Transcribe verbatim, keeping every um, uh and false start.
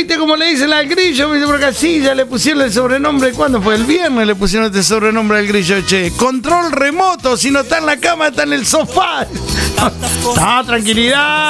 ¿viste cómo le dicen al grillo? ¿Viste? Porque así ya le pusieron el sobrenombre. ¿Cuándo fue? El viernes le pusieron este sobrenombre al grillo, che. Control remoto, si no está en la cama, está en el sofá. No, tranquilidad.